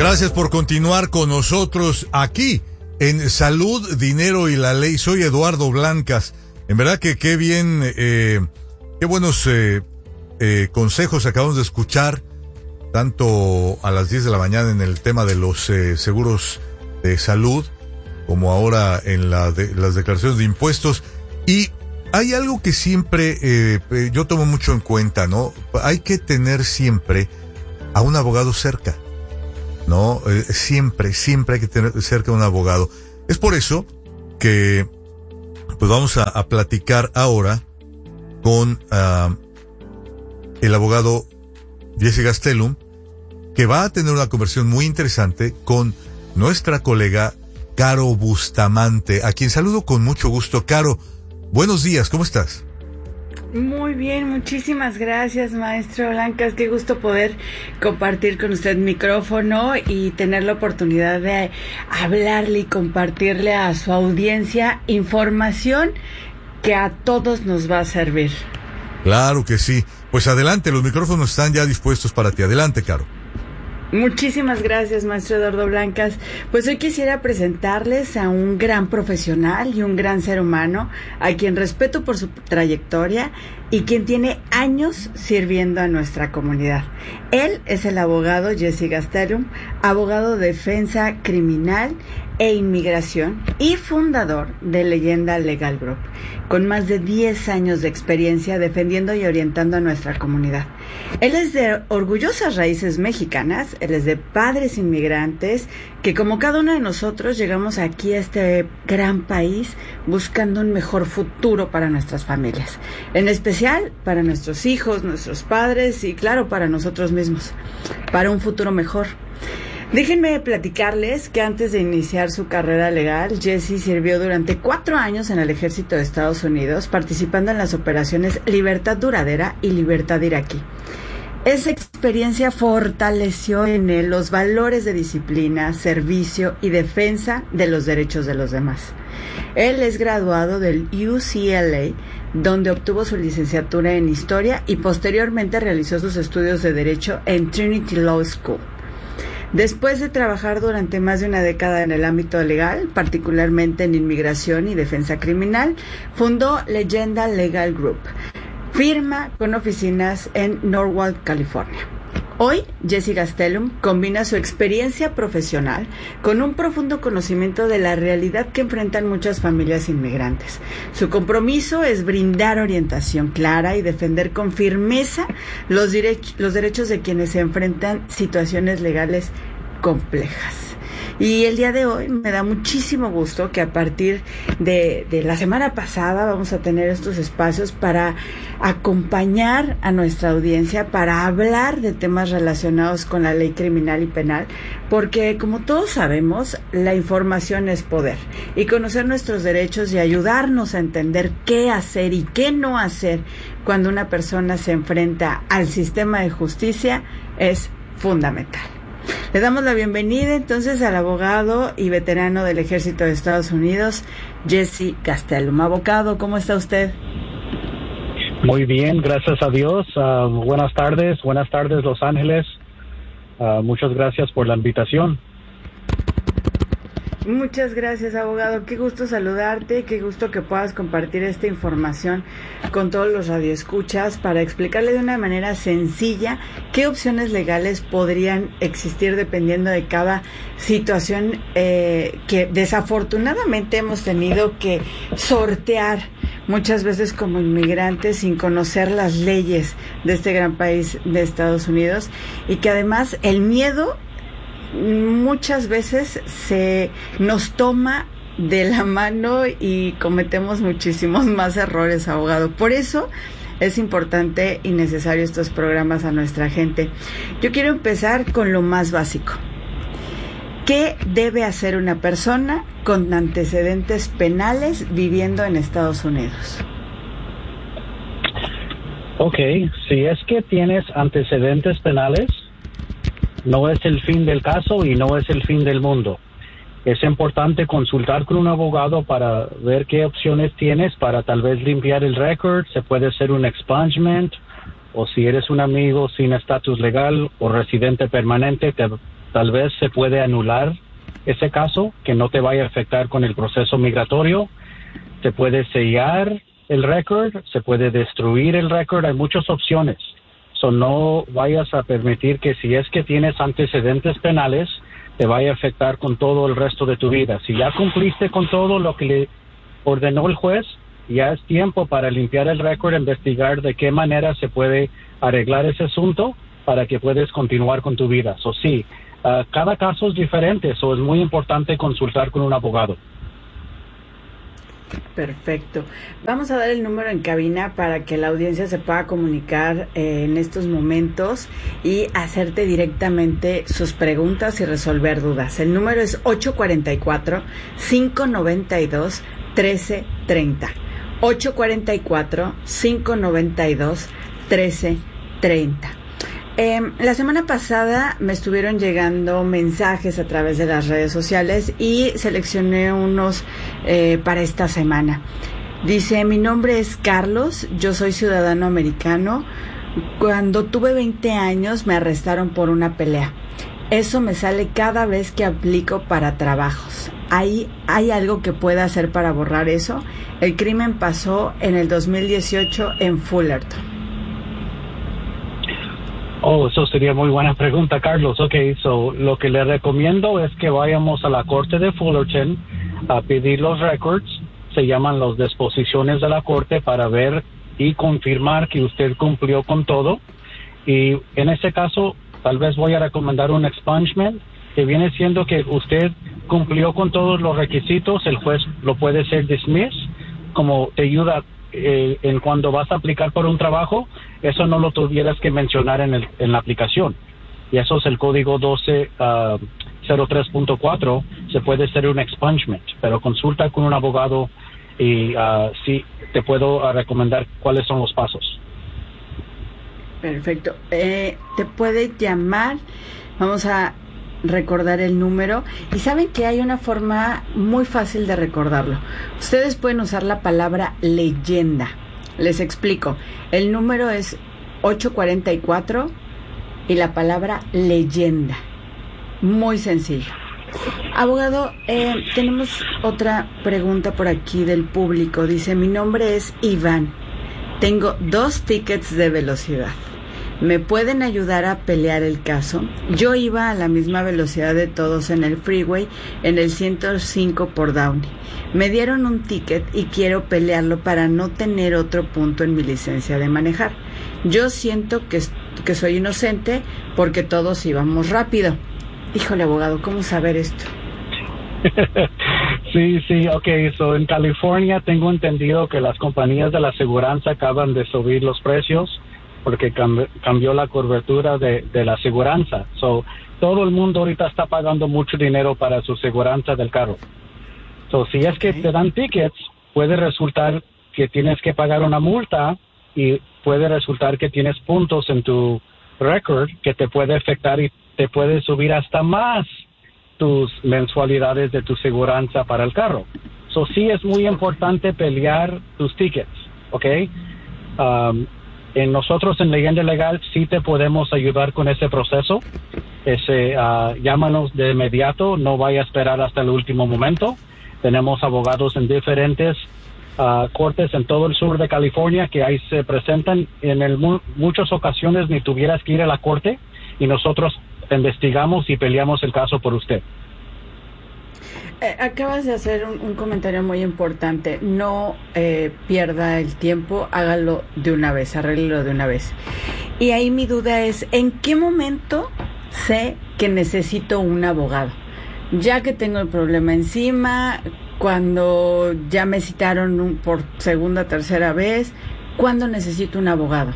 Gracias por continuar con nosotros aquí en Salud, Dinero y la Ley. Soy Eduardo Blancas. En verdad que qué bien, qué buenos consejos acabamos de escuchar, tanto a las 10 de la mañana en el tema de los seguros de salud, como ahora en las declaraciones de impuestos. Y hay algo que siempre yo tomo mucho en cuenta, ¿no? Hay que tener siempre a un abogado cerca, ¿no? Siempre hay que tener cerca a un abogado. Es por eso que pues vamos a platicar ahora con el abogado Jesse Gastelum, que va a tener una conversación muy interesante con nuestra colega Caro Bustamante, a quien saludo con mucho gusto. Caro, buenos días, ¿cómo estás? Muy bien, muchísimas gracias, maestro Blancas. Qué gusto poder compartir con usted micrófono y tener la oportunidad de hablarle y compartirle a su audiencia información que a todos nos va a servir. Claro que sí. Pues adelante, los micrófonos están ya dispuestos para ti. Adelante, Caro. Muchísimas gracias, maestro Eduardo Blancas. Pues hoy quisiera presentarles a un gran profesional y un gran ser humano, a quien respeto por su trayectoria y quien tiene años sirviendo a nuestra comunidad. Él es el abogado Jesse Gastelum, abogado de defensa criminal e inmigración y fundador de Leyenda Legal Group, con más de 10 años de experiencia defendiendo y orientando a nuestra comunidad. Él es de orgullosas raíces mexicanas, él es de padres inmigrantes, que como cada uno de nosotros llegamos aquí a este gran país buscando un mejor futuro para nuestras familias, en especial para nuestros hijos, nuestros padres y claro, para nosotros mismos, para un futuro mejor. Déjenme platicarles que antes de iniciar su carrera legal, Jesse sirvió durante 4 años en el Ejército de Estados Unidos, participando en las operaciones Libertad Duradera y Libertad Iraquí. Esa experiencia fortaleció en él los valores de disciplina, servicio y defensa de los derechos de los demás. Él es graduado del UCLA, donde obtuvo su licenciatura en Historia y posteriormente realizó sus estudios de Derecho en Trinity Law School. Después de trabajar durante más de una década en el ámbito legal, particularmente en inmigración y defensa criminal, fundó Leyenda Legal Group, firma con oficinas en Norwalk, California. Hoy, Jesse Gastelum combina su experiencia profesional con un profundo conocimiento de la realidad que enfrentan muchas familias inmigrantes. Su compromiso es brindar orientación clara y defender con firmeza los derechos de quienes se enfrentan situaciones legales complejas. Y el día de hoy me da muchísimo gusto que a partir de la semana pasada vamos a tener estos espacios para acompañar a nuestra audiencia, para hablar de temas relacionados con la ley criminal y penal, porque como todos sabemos, la información es poder. Y conocer nuestros derechos y ayudarnos a entender qué hacer y qué no hacer cuando una persona se enfrenta al sistema de justicia es fundamental. Le damos la bienvenida entonces al abogado y veterano del Ejército de Estados Unidos, Jesse Gastelum. Abogado, ¿cómo está usted? Muy bien, gracias a Dios. Buenas tardes Los Ángeles. Muchas gracias por la invitación. Muchas gracias, abogado. Qué gusto saludarte, qué gusto que puedas compartir esta información con todos los radioescuchas para explicarle de una manera sencilla qué opciones legales podrían existir dependiendo de cada situación que desafortunadamente hemos tenido que sortear muchas veces como inmigrantes sin conocer las leyes de este gran país de Estados Unidos, y que además el miedo muchas veces se nos toma de la mano y cometemos muchísimos más errores, abogado. Por eso es importante y necesario estos programas a nuestra gente. Yo quiero empezar con lo más básico. ¿Qué debe hacer una persona con antecedentes penales viviendo en Estados Unidos? Ok, si es que tienes antecedentes penales, no es el fin del caso y no es el fin del mundo. Es importante consultar con un abogado para ver qué opciones tienes para tal vez limpiar el récord. Se puede hacer un expungement, o si eres un amigo sin estatus legal o residente permanente, te tal vez se puede anular ese caso, que no te vaya a afectar con el proceso migratorio. Se puede sellar el récord, se puede destruir el récord, hay muchas opciones. So, no vayas a permitir que si es que tienes antecedentes penales, te vaya a afectar con todo el resto de tu vida. Si ya cumpliste con todo lo que le ordenó el juez, ya es tiempo para limpiar el récord, investigar de qué manera se puede arreglar ese asunto para que puedas continuar con tu vida. So, sí, cada caso es diferente, so es muy importante consultar con un abogado. Perfecto. Vamos a dar el número en cabina para que la audiencia se pueda comunicar en estos momentos y hacerte directamente sus preguntas y resolver dudas. El número es 844-592-1330. 844-592-1330. La semana pasada me estuvieron llegando mensajes a través de las redes sociales y seleccioné unos para esta semana. Dice: mi nombre es Carlos, yo soy ciudadano americano. Cuando tuve 20 años me arrestaron por una pelea. Eso me sale cada vez que aplico para trabajos. ¿Hay algo que pueda hacer para borrar eso? El crimen pasó en el 2018 en Fullerton. Oh, eso sería muy buena pregunta, Carlos. Okay, so lo que le recomiendo es que vayamos a la corte de Fullerton a pedir los records, se llaman las disposiciones de la corte, para ver y confirmar que usted cumplió con todo. Y en ese caso, tal vez voy a recomendar un expungement, que viene siendo que usted cumplió con todos los requisitos, el juez lo puede hacer dismiss, como te ayuda en cuando vas a aplicar por un trabajo. Eso no lo tuvieras que mencionar en la aplicación. Y eso es el código 1203.4. Se puede hacer un expungement, pero consulta con un abogado y sí te puedo recomendar cuáles son los pasos. Perfecto. Te puede llamar. Vamos a recordar el número. Y saben que hay una forma muy fácil de recordarlo. Ustedes pueden usar la palabra leyenda. Les explico. El número es 844 y la palabra leyenda. Muy sencillo. Abogado, tenemos otra pregunta por aquí del público. Dice: mi nombre es Iván. Tengo 2 tickets de velocidad. ¿Me pueden ayudar a pelear el caso? Yo iba a la misma velocidad de todos en el freeway, en el 105 por Downey. Me dieron un ticket y quiero pelearlo para no tener otro punto en mi licencia de manejar. Yo siento que soy inocente porque todos íbamos rápido. Híjole, abogado, ¿cómo saber esto? Sí, okay. So, en California tengo entendido que las compañías de la aseguranza acaban de subir los precios porque cambió la cobertura de la aseguranza. So, todo el mundo ahorita está pagando mucho dinero para su aseguranza del carro. So, si es que te dan tickets, puede resultar que tienes que pagar una multa y puede resultar que tienes puntos en tu record que te puede afectar y te puede subir hasta más tus mensualidades de tu aseguranza para el carro. So, sí es muy importante pelear tus tickets, ¿ok? Nosotros en Leyenda Legal sí te podemos ayudar con ese proceso. Llámanos de inmediato, no vaya a esperar hasta el último momento. Tenemos abogados en diferentes cortes en todo el sur de California que ahí se presentan. Muchas ocasiones ni tuvieras que ir a la corte y nosotros investigamos y peleamos el caso por usted. Acabas de hacer un comentario muy importante. No pierda el tiempo, hágalo de una vez, arréglelo de una vez. Y ahí mi duda es: ¿en qué momento sé que necesito un abogado? Ya que tengo el problema encima, cuando ya me citaron por segunda, tercera vez, ¿cuándo necesito un abogado?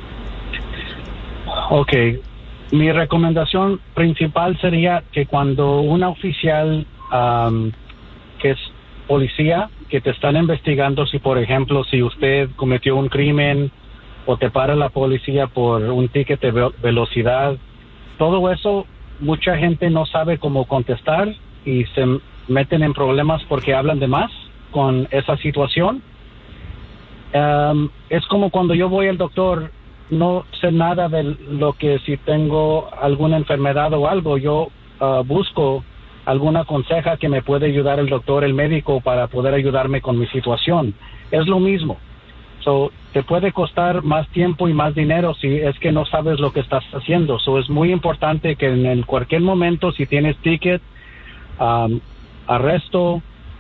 Ok, mi recomendación principal sería que cuando un oficial que es policía, que te están investigando, si por ejemplo, si usted cometió un crimen o te para la policía por un ticket de velocidad, todo eso, mucha gente no sabe cómo contestar y se meten en problemas porque hablan de más con esa situación. Es como cuando yo voy al doctor, no sé nada de lo que si tengo alguna enfermedad o algo, yo busco alguna conseja que me puede ayudar el doctor, el médico, para poder ayudarme con mi situación. Es lo mismo. Te puede costar más tiempo y más dinero si es que no sabes lo que estás haciendo. Es muy importante que en cualquier momento, si tienes ticket, arresto,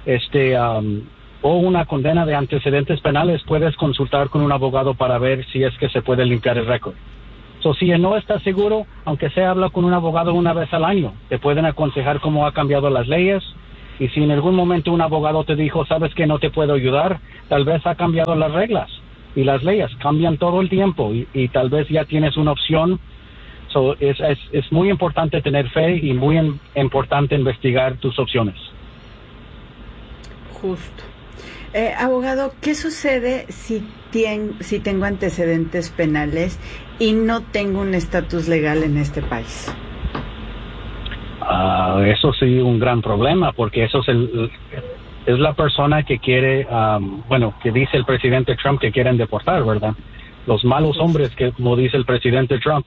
o una condena de antecedentes penales, puedes consultar con un abogado para ver si es que se puede limpiar el récord. Si no estás seguro, aunque sea, habla con un abogado una vez al año. Te pueden aconsejar cómo ha cambiado las leyes. Y si en algún momento un abogado te dijo, sabes que no te puedo ayudar, tal vez ha cambiado las reglas. Y las leyes cambian todo el tiempo. Y tal vez ya tienes una opción. Es muy importante tener fe y muy importante investigar tus opciones. Justo. Abogado, ¿qué sucede si tengo antecedentes penales y no tengo un estatus legal en este país? Eso sí, un gran problema, porque eso es la persona que quiere, que dice el presidente Trump que quieren deportar, ¿verdad? Los malos hombres, que como dice el presidente Trump.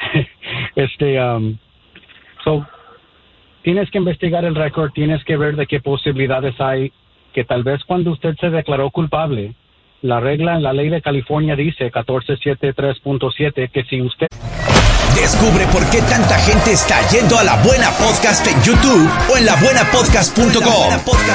Tienes que investigar el récord, tienes que ver de qué posibilidades hay, que tal vez cuando usted se declaró culpable, la regla en la ley de California dice 1473.7 que si usted... Descubre por qué tanta gente está yendo a La Buena Podcast en YouTube o en labuenapodcast.com.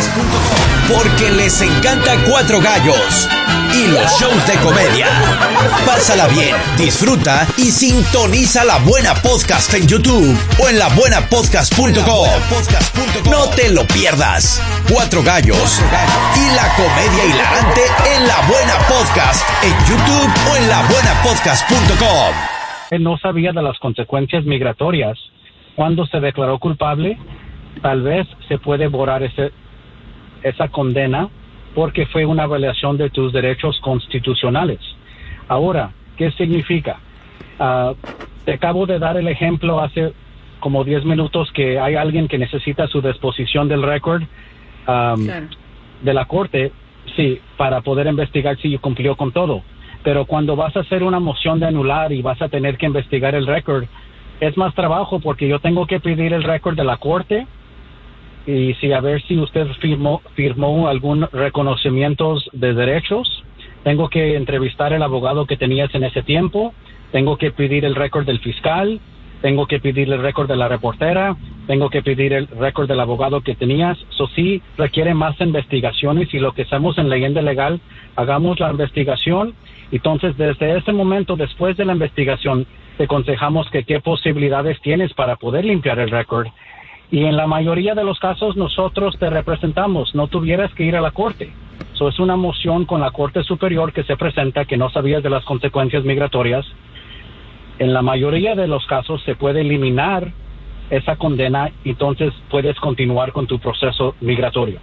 Porque les encanta Cuatro Gallos y los shows de comedia. Pásala bien, disfruta y sintoniza La Buena Podcast en YouTube o en labuenapodcast.com. No te lo pierdas. Cuatro Gallos y la comedia hilarante en La Buena Podcast en YouTube o en labuenapodcast.com. No sabía de las consecuencias migratorias. Cuando se declaró culpable, tal vez se puede borrar esa condena porque fue una violación de tus derechos constitucionales. Ahora, ¿qué significa? Te acabo de dar el ejemplo hace como 10 minutos que hay alguien que necesita su disposición del récord de la corte, sí, para poder investigar si cumplió con todo. Pero cuando vas a hacer una moción de anular y vas a tener que investigar el récord, es más trabajo porque yo tengo que pedir el récord de la corte y a ver si usted firmó algún reconocimiento de derechos. Tengo que entrevistar al abogado que tenías en ese tiempo. Tengo que pedir el récord del fiscal. Tengo que pedir el récord de la reportera. Tengo que pedir el récord del abogado que tenías. Eso sí requiere más investigaciones y lo que hacemos en Leyenda Legal, hagamos la investigación. Entonces, desde ese momento, después de la investigación, te aconsejamos que qué posibilidades tienes para poder limpiar el récord. Y en la mayoría de los casos, nosotros te representamos. No tuvieras que ir a la corte. Eso es una moción con la Corte Superior que se presenta que no sabías de las consecuencias migratorias. En la mayoría de los casos se puede eliminar esa condena, entonces puedes continuar con tu proceso migratorio.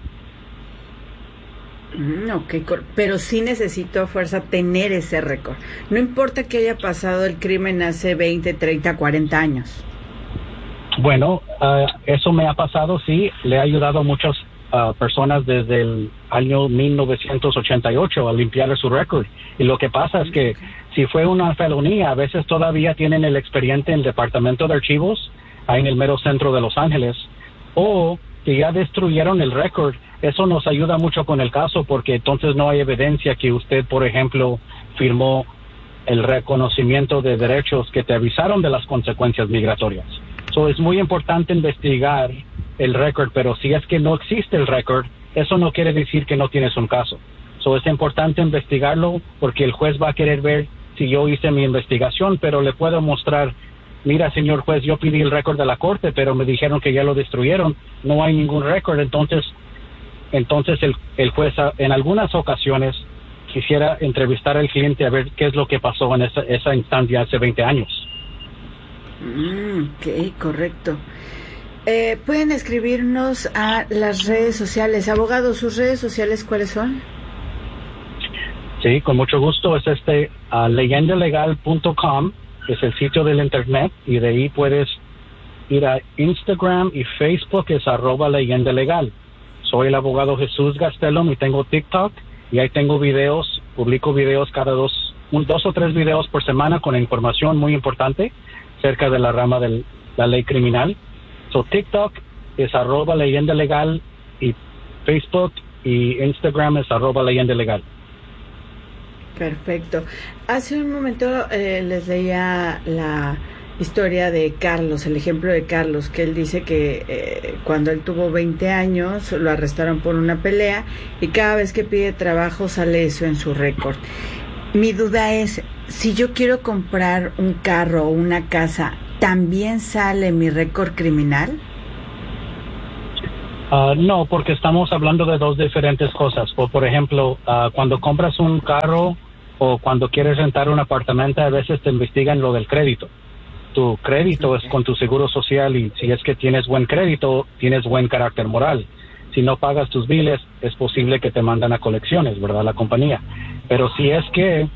Ok, pero sí necesito a fuerza tener ese récord. No importa que haya pasado el crimen hace 20, 30, 40 años. Bueno, eso me ha pasado, sí. Le ha ayudado a muchas personas desde el año 1988 a limpiar su récord. Y lo que pasa es que si fue una felonía, a veces todavía tienen el expediente en el Departamento de Archivos, ahí en el mero centro de Los Ángeles, o que ya destruyeron el récord. Eso nos ayuda mucho con el caso porque entonces no hay evidencia que usted, por ejemplo, firmó el reconocimiento de derechos que te avisaron de las consecuencias migratorias. Es muy importante investigar el récord, pero si es que no existe el récord, eso no quiere decir que no tienes un caso. Es importante investigarlo porque el juez va a querer ver si yo hice mi investigación, pero le puedo mostrar, mira, señor juez, yo pedí el récord de la corte, pero me dijeron que ya lo destruyeron, no hay ningún récord. Entonces el juez en algunas ocasiones quisiera entrevistar al cliente a ver qué es lo que pasó en esa instancia hace 20 años. Ok, correcto. Pueden escribirnos a las redes sociales. Abogado, ¿sus redes sociales cuáles son? Sí, con mucho gusto. Es leyendalegal.com, es el sitio del internet, y de ahí puedes ir a Instagram y Facebook, es @leyendalegal. Soy el abogado Jesús Gastelum y tengo TikTok, y ahí tengo videos, publico videos cada dos o tres videos por semana con información muy importante acerca de la rama de la ley criminal. So TikTok es @leyendalegal y Facebook y Instagram es @leyendalegal. Perfecto. Hace un momento les leía la historia de Carlos, el ejemplo de Carlos, que él dice que cuando él tuvo 20 años lo arrestaron por una pelea y cada vez que pide trabajo sale eso en su récord. Mi duda es, si yo quiero comprar un carro o una casa, ¿también sale mi récord criminal? No, porque estamos hablando de dos diferentes cosas. Por ejemplo, cuando compras un carro o cuando quieres rentar un apartamento, a veces te investigan lo del crédito. Tu crédito es con tu seguro social y si es que tienes buen crédito, tienes buen carácter moral. Si no pagas tus biles, es posible que te mandan a colecciones, ¿verdad? La compañía. Pero si es que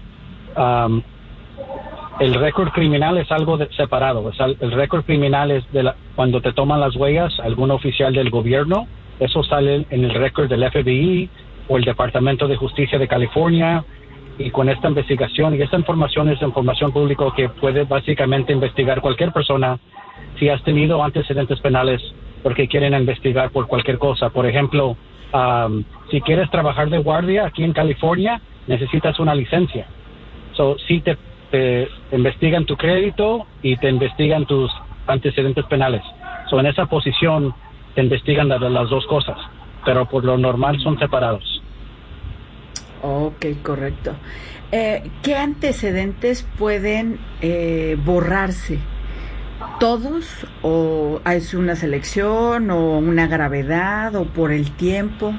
el récord criminal es algo separado. El récord criminal es cuando te toman las huellas, algún oficial del gobierno, eso sale en el récord del FBI o el Departamento de Justicia de California. Y con esta investigación, y esta información es información pública que puede básicamente investigar cualquier persona si has tenido antecedentes penales porque quieren investigar por cualquier cosa. Por ejemplo, si quieres trabajar de guardia aquí en California, necesitas una licencia. So, si te investigan tu crédito y te investigan tus antecedentes penales. So, en esa posición te investigan las dos cosas, pero por lo normal son separados. Ok, correcto. ¿Qué antecedentes pueden borrarse? ¿Todos? ¿O es una selección o una gravedad o por el tiempo?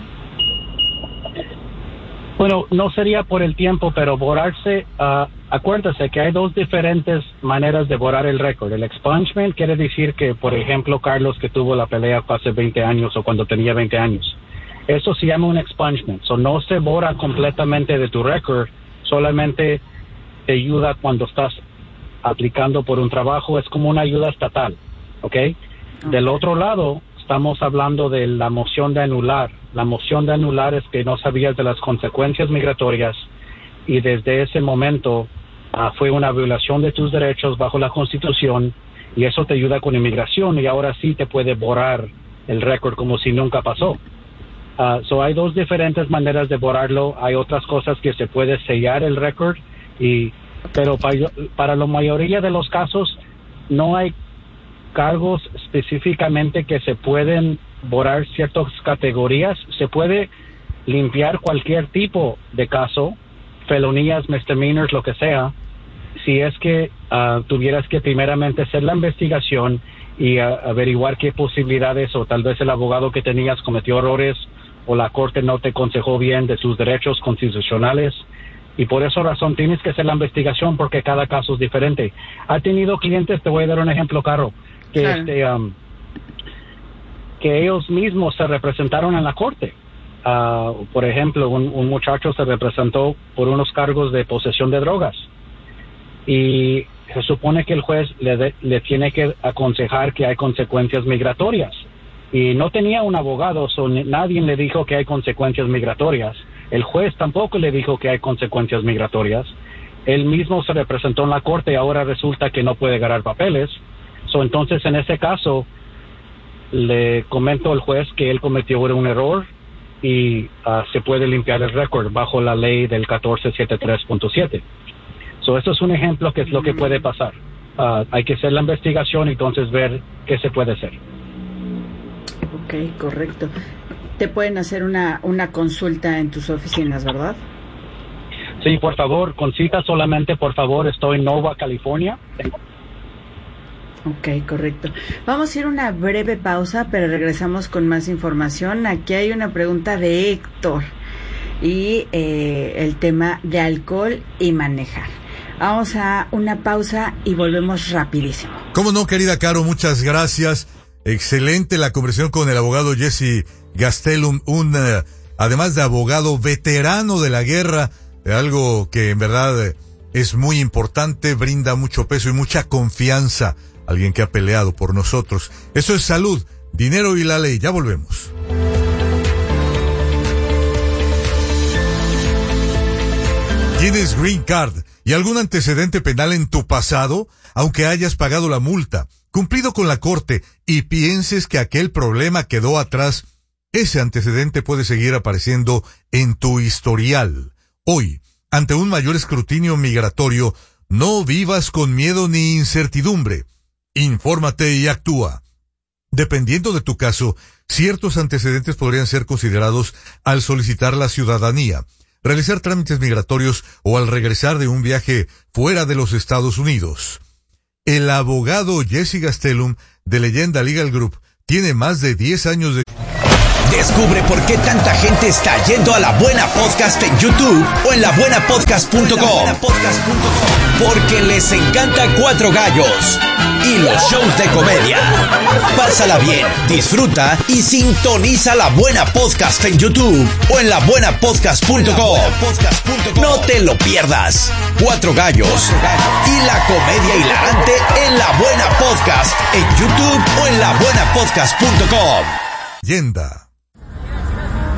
Bueno, no sería por el tiempo, pero borrarse, acuérdese que hay dos diferentes maneras de borrar el récord. El expungement quiere decir que, por ejemplo, Carlos que tuvo la pelea hace 20 años o cuando tenía 20 años. Eso se llama un expungement. So, no se borra completamente de tu récord, solamente te ayuda cuando estás aplicando por un trabajo, es como una ayuda estatal, ¿ok? Del otro lado, estamos hablando de la moción de anular. La moción de anular es que no sabías de las consecuencias migratorias y desde ese momento fue una violación de tus derechos bajo la Constitución y eso te ayuda con inmigración y ahora sí te puede borrar el récord como si nunca pasó. So hay dos diferentes maneras de borrarlo. Hay otras cosas que se puede sellar el récord, pero para la mayoría de los casos no hay cargos específicamente que se pueden borrar ciertas categorías. Se puede limpiar cualquier tipo de caso, felonías, misdemeanors, lo que sea, si es que tuvieras que primeramente hacer la investigación y averiguar qué posibilidades o tal vez el abogado que tenías cometió errores o la corte no te aconsejó bien de sus derechos constitucionales y por esa razón tienes que hacer la investigación porque cada caso es diferente. Ha tenido clientes, te voy a dar un ejemplo, Caro, que claro. Que ellos mismos se representaron en la corte. Por ejemplo, un muchacho se representó por unos cargos de posesión de drogas y se supone que el juez le tiene que aconsejar que hay consecuencias migratorias. Y no tenía un abogado, nadie le dijo que hay consecuencias migratorias. El juez tampoco le dijo que hay consecuencias migratorias. Él mismo se representó en la corte y ahora resulta que no puede ganar papeles. Entonces, en ese caso, le comentó al juez que él cometió un error y se puede limpiar el récord bajo la ley del 1473.7. Eso es un ejemplo que es lo que puede pasar. Hay que hacer la investigación y entonces ver qué se puede hacer. Ok, correcto. Te pueden hacer una consulta en tus oficinas, ¿verdad? Sí, por favor, con cita solamente, por favor. Estoy en Nova, California. Ok, correcto. Vamos a ir a una breve pausa, pero regresamos con más información. Aquí hay una pregunta de Héctor y el tema de alcohol y manejar. Vamos a una pausa y volvemos rapidísimo. ¿Cómo no, querida Caro? Muchas gracias. Excelente la conversación con el abogado Jesse Gastelum, además de abogado veterano de la guerra, algo que en verdad es muy importante, brinda mucho peso y mucha confianza, alguien que ha peleado por nosotros. Eso es Salud, Dinero y la Ley. Ya volvemos. ¿Tienes Green Card y algún antecedente penal en tu pasado? Aunque hayas pagado la multa, cumplido con la corte y pienses que aquel problema quedó atrás, ese antecedente puede seguir apareciendo en tu historial. Hoy, ante un mayor escrutinio migratorio, no vivas con miedo ni incertidumbre. Infórmate y actúa. Dependiendo de tu caso, ciertos antecedentes podrían ser considerados al solicitar la ciudadanía, realizar trámites migratorios o al regresar de un viaje fuera de los Estados Unidos. El abogado Jesse Gastelum, de Leyenda Legal Group, tiene más de 10 años de... Descubre por qué tanta gente está yendo a La Buena Podcast en YouTube o en labuenapodcast.com. Porque les encanta Cuatro Gallos y los shows de comedia. Pásala bien, disfruta y sintoniza La Buena Podcast en YouTube o en labuenapodcast.com. No te lo pierdas. Cuatro Gallos y la comedia hilarante en La Buena Podcast en YouTube o en labuenapodcast.com. Leyenda.